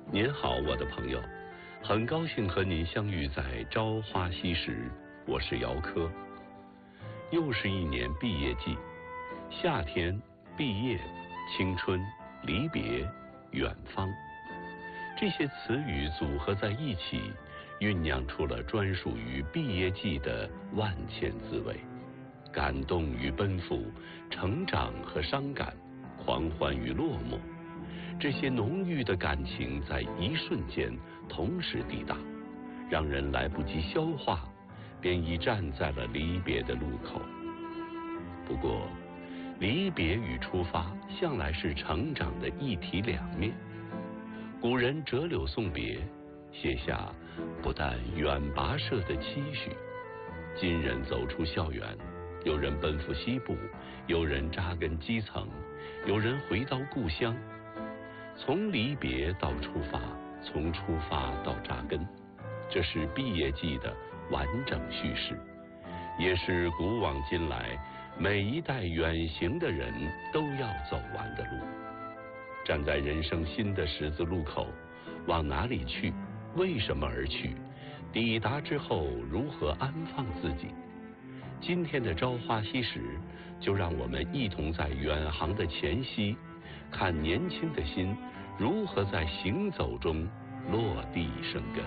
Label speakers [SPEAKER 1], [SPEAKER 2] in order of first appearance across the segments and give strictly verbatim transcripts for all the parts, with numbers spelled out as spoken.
[SPEAKER 1] 您好，我的朋友，很高兴和您相遇在朝花夕拾，我是姚科。又是一年毕业季，夏天、毕业、青春、离别、远方，这些词语组合在一起，酝酿出了专属于毕业季的万千滋味，感动与奔赴，成长和伤感，狂欢与落寞。这些浓郁的感情在一瞬间同时抵达，让人来不及消化，便已站在了离别的路口。不过，离别与出发向来是成长的一体两面。古人折柳送别，写下不但远跋涉的期许。今人走出校园，有人奔赴西部，有人扎根基层，有人回到故乡。从离别到出发，从出发到扎根，这是毕业季的完整叙事，也是古往今来每一代远行的人都要走完的路。站在人生新的十字路口，往哪里去？为什么而去？抵达之后如何安放自己？今天的朝花夕拾，就让我们一同在远航的前夕，看年轻的心如何在行走中落地生根。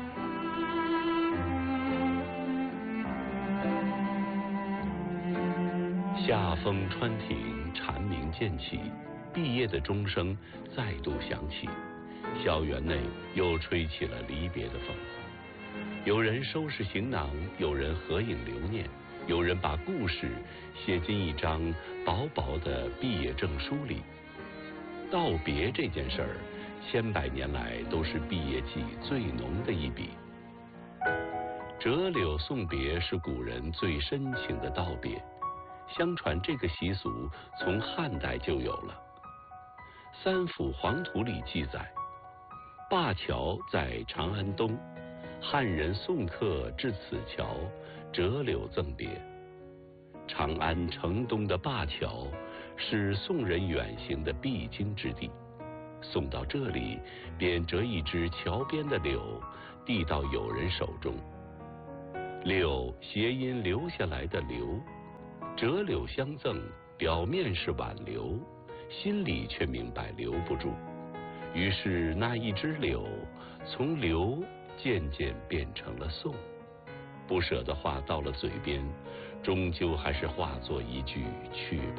[SPEAKER 1] 夏风川亭，蝉鸣渐起，毕业的钟声再度响起，校园内又吹起了离别的风。有人收拾行囊，有人合影留念，有人把故事写进一张薄薄的毕业证书里。道别这件事儿，千百年来都是毕业季最浓的一笔。折柳送别是古人最深情的道别，相传这个习俗从汉代就有了。三辅黄图里记载，灞桥在长安东，汉人送客至此桥，折柳赠别。长安城东的灞桥是宋人远行的必经之地，送到这里，便折一枝桥边的柳，递到友人手中。柳谐音留下来的留，折柳相赠，表面是挽留，心里却明白留不住。于是那一枝柳，从留渐渐变成了送。不舍的话到了嘴边，终究还是化作一句去吧。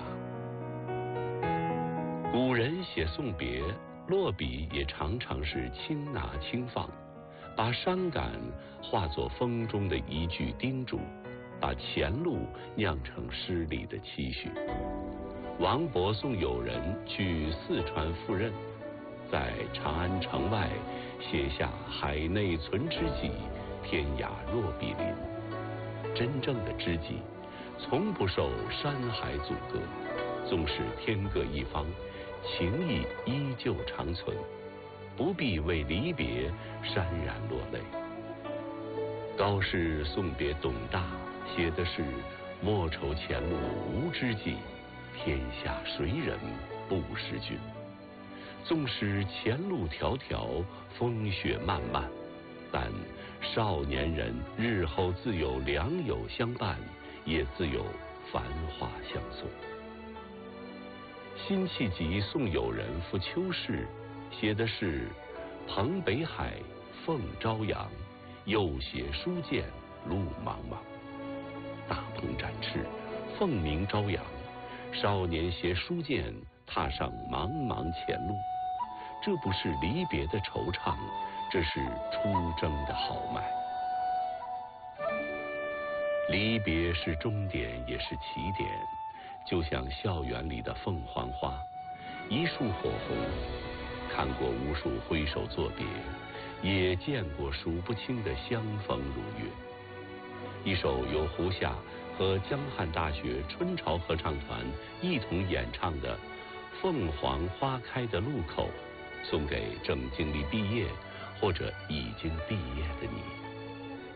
[SPEAKER 1] 古人写送别，落笔也常常是轻拿轻放，把伤感化作风中的一句叮嘱，把前路酿成诗里的期许。王勃送友人去四川赴任，在长安城外写下海内存知己，天涯若比邻。真正的知己从不受山海阻隔，纵使天各一方，情谊依旧长存，不必为离别潸然落泪。高适送别董大，写的是莫愁前路无知己，天下谁人不识君。纵使前路迢迢，风雪漫漫，但少年人日后自有良友相伴，也自有繁华相送。辛弃疾送友人赴秋市，写的是蓬北海，凤朝阳，又携书剑，路茫茫。大鹏展翅，凤鸣朝阳，少年携书剑，踏上茫茫前路。这不是离别的惆怅，这是出征的豪迈。离别是终点，也是起点，就像校园里的凤凰花，一束火红。看过无数挥手作别，也见过数不清的相逢如约。一首由胡夏和江汉大学春潮合唱团一同演唱的《凤凰花开的路口》，送给正经历毕业或者已经毕业的你。